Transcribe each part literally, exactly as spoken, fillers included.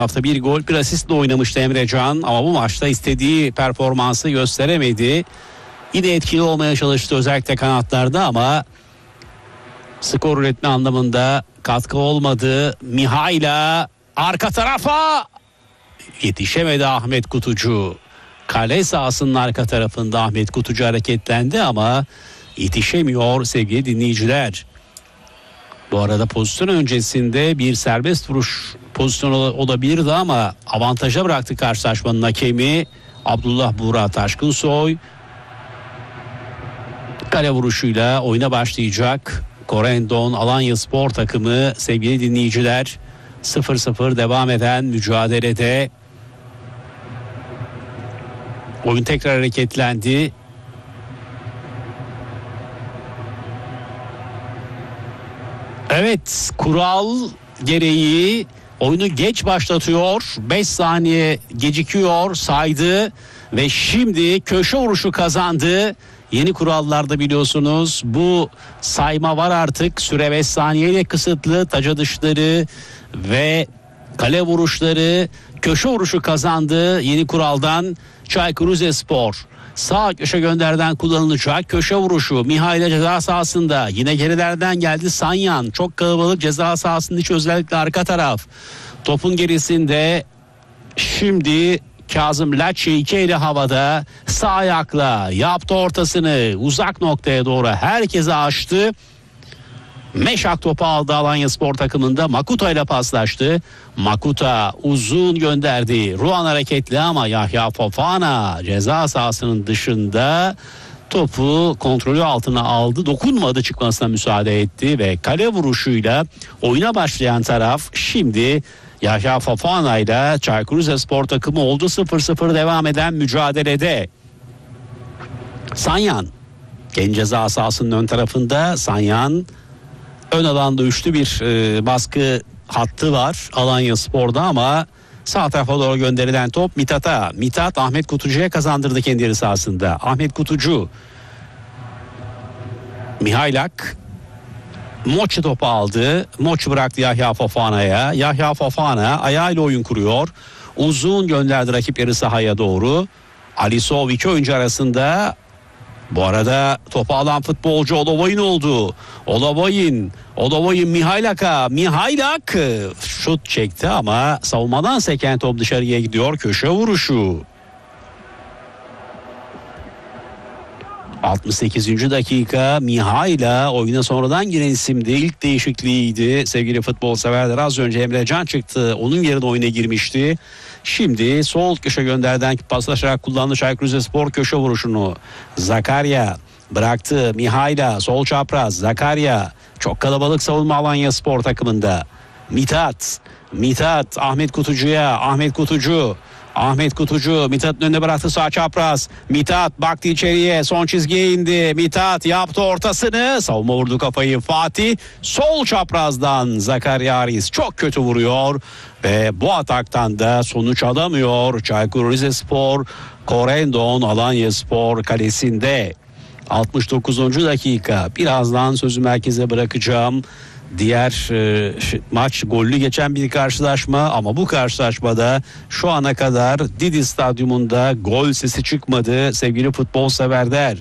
hafta bir gol bir asistle oynamıştı Emrecan ama bu maçta istediği performansı gösteremedi. Yine etkili olmaya çalıştı özellikle kanatlarda ama skor üretme anlamında katkı olmadı. Mihaila arka tarafa yetişemedi Ahmet Kutucu. Kale sahasının arka tarafında Ahmet Kutucu hareketlendi ama yetişemiyor sevgili dinleyiciler. Bu arada pozisyon öncesinde bir serbest vuruş pozisyonu olabilirdi ama avantaja bıraktı karşılaşmanın hakemi Abdullah Buğra Taşkınsoy. Kale vuruşuyla oyuna başlayacak Corendon Alanyaspor takımı sevgili dinleyiciler. sıfır sıfır devam eden mücadelede oyun tekrar hareketlendi. Evet, kural gereği oyunu geç başlatıyor. beş saniye gecikiyor saydı ve şimdi köşe vuruşu kazandı. Yeni kurallarda biliyorsunuz bu sayma var artık. Süre beş saniyeyle kısıtlı. Taç atışları ve kale vuruşları, köşe vuruşu kazandı yeni kuraldan Çaykur Rizespor. Sağ köşe gönderden kullanılacak köşe vuruşu. Mihail ceza sahasında. Yine gerilerden geldi Sanyan. Çok kalabalık ceza sahasının içi, özellikle arka taraf. Topun gerisinde şimdi Kazım Laçi iki eli havada. Sağ ayakla yaptı ortasını. Uzak noktaya doğru herkese açtı. Meşak topu aldı Alanyaspor takımında. Makuta ile paslaştı. Makuta uzun gönderdi. Ruan hareketli ama Yahya Fofana ceza sahasının dışında topu kontrolü altına aldı. Dokunmadı, çıkmasına müsaade etti ve kale vuruşuyla oyuna başlayan taraf şimdi Yahya Fofana ile Çaykur Rizespor takımı oldu. sıfır sıfır devam eden mücadelede. Sanyan kendi ceza sahasının ön tarafında. Sanyan ön alanda üçlü bir e, baskı hattı var Alanyaspor'da ama sağ tarafa doğru gönderilen top Mithat'a. Mithat Ahmet Kutucu'ya kazandırdı kendi yarı sahasında. Ahmet Kutucu. Mihailak. Moçi topu aldı. Moçi bıraktı Yahya Fofana'ya. Yahya Fofana ayağıyla oyun kuruyor. Uzun gönderdi rakip yarı sahaya doğru. Alisov iki oyuncu arasında. Bu arada topu alan futbolcu Olovoyin oldu. Olovoyin, Olovoyin Mihailak'a. Mihailak şut çekti ama savunmadan seken top dışarıya gidiyor. Köşe vuruşu. altmış sekizinci dakika. Mihaila oyuna sonradan giren isimdi. İlk değişikliğiydi sevgili futbol severler. Az önce Emrecan çıktı. Onun yerine oyuna girmişti. Şimdi sol köşe gönderden paslaşarak kullandı Çaykur Rizespor köşe vuruşunu. Zakaria bıraktı. Mihaila sol çapraz. Zakaria çok kalabalık savunma Alanyaspor takımında. Mithat. Mithat Ahmet Kutucu'ya. Ahmet Kutucu. Ahmet Kutucu Mithat'ın önüne bıraktı sağ çapraz. Mithat baktı içeriye, son çizgiye indi. Mithat yaptı ortasını. Savunma vurdu kafayı Fatih. Sol çaprazdan Zakaria Aris çok kötü vuruyor. Ve bu ataktan da sonuç alamıyor Çaykur Rizespor. Corendon Alanyaspor kalesinde. altmış dokuzuncu dakika. Birazdan sözü merkeze bırakacağım. Diğer e, maç gollü geçen bir karşılaşma ama bu karşılaşmada şu ana kadar Didi Stadyumunda gol sesi çıkmadı sevgili futbol severler.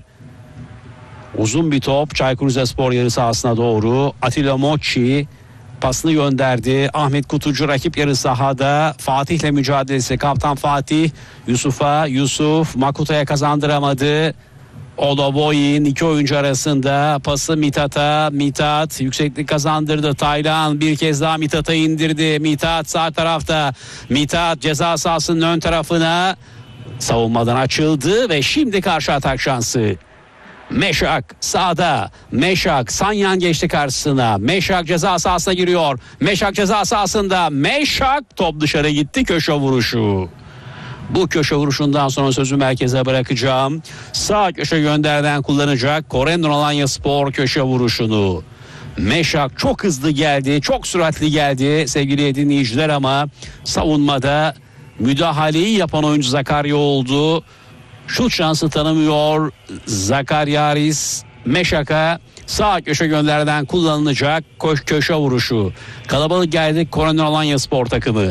Uzun bir top Çaykur Rizespor yarı sahasına doğru. Atilla Moçi pasını gönderdi. Ahmet Kutucu rakip yarı sahada. Fatih'le mücadelesi. Kaptan Fatih Yusuf'a. Yusuf Makuta'ya kazandıramadı. Olovoyin iki oyuncu arasında pası Mithat'a. Mithat yükseklik kazandırdı. Taylan bir kez daha Mithat'a indirdi. Mithat sağ tarafta. Mithat ceza sahasının ön tarafına savunmadan açıldı ve şimdi karşı atak şansı. Meşak sağda. Meşak Sanyan geçti karşısına. Meşak ceza sahasına giriyor. Meşak ceza sahasında. Meşak top dışarı gitti, köşe vuruşu. Bu köşe vuruşundan sonra sözü merkeze bırakacağım. Sağ köşe gönderden kullanacak Corendon Alanyaspor köşe vuruşunu. Meşak çok hızlı geldi, çok süratli geldi sevgili dinleyiciler ama savunmada müdahaleyi yapan oyuncu Zakaria oldu. Şut şansı tanımıyor Zakaria Aris. Meşak'a sağ köşe gönderden kullanılacak köşe vuruşu. Kalabalık geldi Corendon Alanyaspor takımı.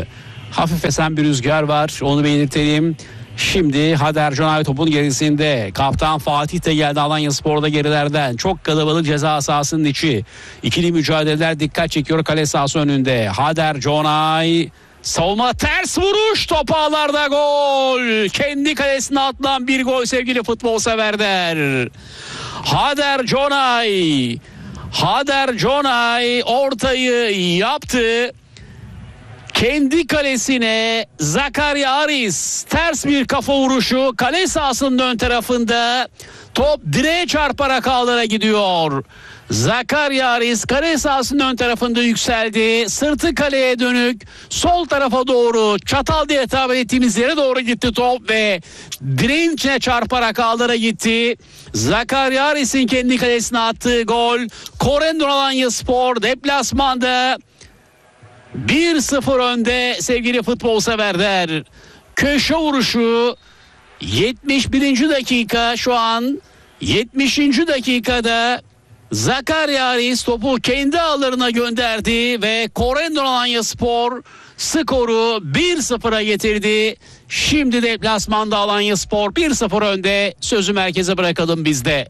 Hafif esen bir rüzgar var, onu belirtelim. Şimdi Hader Jonay topun gerisinde. Kaptan Fatih de geldi Alanyaspor'da gerilerden. Çok kalabalık ceza sahasının içi. İkili mücadeleler dikkat çekiyor kale sahası önünde. Hader Jonay savunma, ters vuruş, top ağlarda, gol. Kendi kalesine atılan bir gol sevgili futbol severler. Hader Jonay. Hader Jonay ortayı yaptı. Kendi kalesine Zakaria Aris ters bir kafa vuruşu, kale sahasının ön tarafında, top direğe çarparak ağlara gidiyor. Zakaria Aris kale sahasının ön tarafında yükseldi. Sırtı kaleye dönük, sol tarafa doğru, çatal diye tabir ettiğimiz yere doğru gitti top ve direğin içine çarparak ağlara gitti. Zakaria Aris'in kendi kalesine attığı gol. Corendon Alanyaspor deplasmanda bir sıfır önde sevgili futbol severler. Köşe vuruşu yetmiş birinci dakika, şu an yetmişinci dakikada Zakaria Aris topu kendi ağlarına gönderdi ve Corendon Alanyaspor skoru bir sıfıra getirdi. Şimdi deplasmanda Alanyaspor bir sıfır önde. Sözü merkeze bırakalım bizde.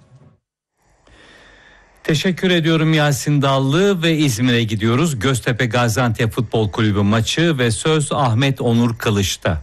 Teşekkür ediyorum Yasin Dallı ve İzmir'e gidiyoruz. Göztepe Gaziantep Futbol Kulübü maçı ve söz Ahmet Onur Kılıç'ta.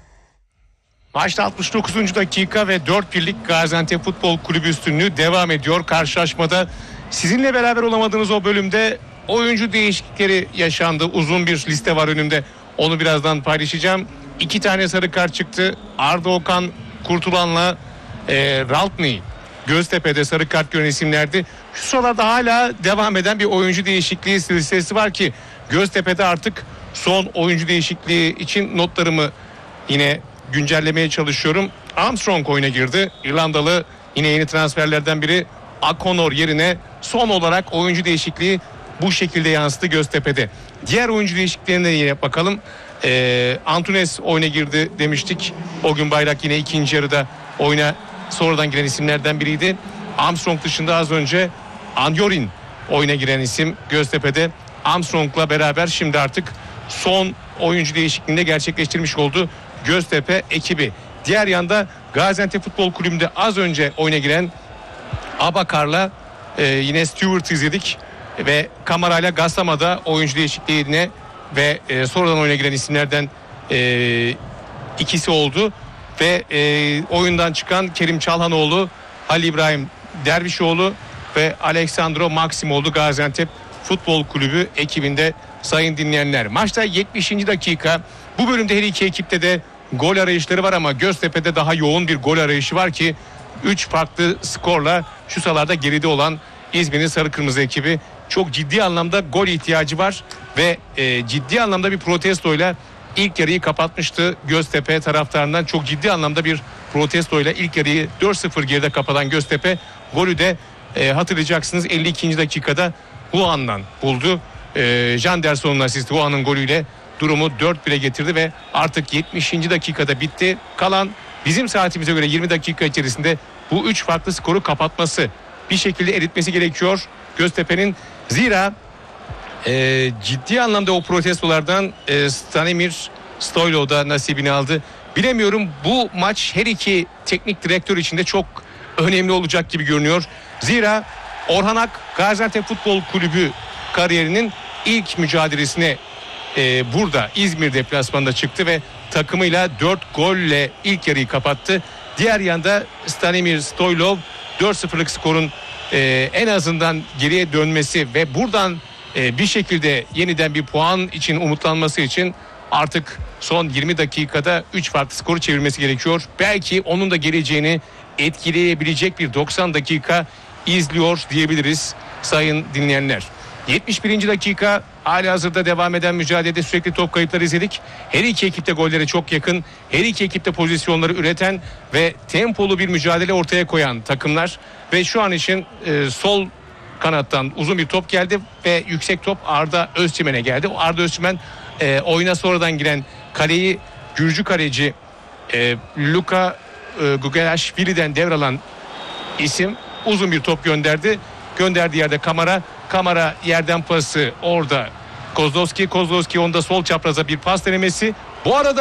Maçta altmış dokuzuncu dakika ve dört birlik Gaziantep Futbol Kulübü üstünlüğü devam ediyor. Karşılaşmada sizinle beraber olamadığınız o bölümde oyuncu değişiklikleri yaşandı. Uzun bir liste var önümde. Onu birazdan paylaşacağım. İki tane sarı kart çıktı. Arda Okan Kurtulan'la e, Raltney Göztepe'de sarı kart gören isimlerdi. Şu sıralarda hala devam eden bir oyuncu değişikliği silsilesi var ki Göztepe'de artık son oyuncu değişikliği için notlarımı yine güncellemeye çalışıyorum. Armstrong oyuna girdi. İrlandalı yine yeni transferlerden biri. Akonor yerine son olarak oyuncu değişikliği bu şekilde yansıdı Göztepe'de. Diğer oyuncu değişikliklerine yine bakalım. Ee, Antunes oyuna girdi demiştik. O gün Bayrak yine ikinci yarıda oyuna sonradan giren isimlerden biriydi. Armstrong dışında az önce Anjorin oyuna giren isim Göztepe'de. Armstrong'la beraber şimdi artık son oyuncu değişikliğinde gerçekleştirmiş oldu Göztepe ekibi. Diğer yanda Gaziantep Futbol Kulübü'nde az önce oyuna giren Abakar'la e, yine Stewart izledik ve Kamara'yla Gassama'da oyuncu değişikliğine ve e, sonradan oyuna giren isimlerden e, ikisi oldu ve e, oyundan çıkan Kerim Çalhanoğlu, Halil İbrahim Dervişoğlu ve Aleksandro Maksimoğlu Gaziantep Futbol Kulübü ekibinde sayın dinleyenler. Maçta yetmişinci dakika. Bu bölümde her iki ekipte de gol arayışları var ama Göztepe'de daha yoğun bir gol arayışı var ki üç farklı skorla şu sıralarda geride olan İzmir'in sarı kırmızı ekibi çok ciddi anlamda gol ihtiyacı var ve e, ciddi anlamda bir protestoyla ilk yarıyı kapatmıştı. Göztepe taraftarından çok ciddi anlamda bir protestoyla ilk yarıyı dört sıfır geride kapatan Göztepe golü de e, hatırlayacaksınız elli ikinci dakikada Huan'dan buldu. E, Janderson'un asisti Huan'ın golüyle durumu dört bire getirdi ve artık yetmişinci dakikada bitti. Kalan bizim saatimize göre yirmi dakika içerisinde bu üç farklı skoru kapatması, bir şekilde eritmesi gerekiyor Göztepe'nin. Zira e, ciddi anlamda o protestolardan e, Stanimir Stoylov da nasibini aldı. Bilemiyorum, bu maç her iki teknik direktör için de çok önemli olacak gibi görünüyor. Zira Orhan Ak Gaziantep Futbol Kulübü kariyerinin ilk mücadelesine e, burada İzmir deplasmanında çıktı ve takımıyla dört golle ilk yarıyı kapattı. Diğer yanda Stanimir Stoylov dört sıfırlık skorun e, en azından geriye dönmesi ve buradan e, bir şekilde yeniden bir puan için umutlanması için artık son yirmi dakikada üç farklı skoru çevirmesi gerekiyor. Belki onun da geleceğini etkileyebilecek bir doksan dakika izliyor diyebiliriz sayın dinleyenler. yetmiş birinci dakika, halihazırda devam eden mücadelede sürekli top kayıpları izledik. Her iki ekip de gollere çok yakın. Her iki ekip de pozisyonları üreten ve tempolu bir mücadele ortaya koyan takımlar. Ve şu an için e, sol kanattan uzun bir top geldi ve yüksek top Arda Özçimen'e geldi. Arda Özçimen e, oyuna sonradan giren kaleyi Gürcü kaleci e, Luka e, Gugelashvili'den devralan isim uzun bir top gönderdi. Gönderdiği yerde Kamara. Kamara yerden pası orada Kozlowski. Kozlowski onda sol çapraza bir pas denemesi. Bu arada